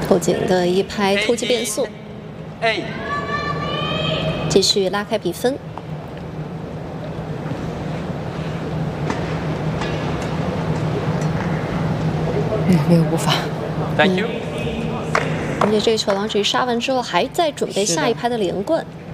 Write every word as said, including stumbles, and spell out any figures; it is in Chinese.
后颈的一拍突击变速， 哎， 继续拉开比分。 嗯，没有步伐。 Thank you。 而且这个球王局杀完之后，还在准备下一拍的连贯。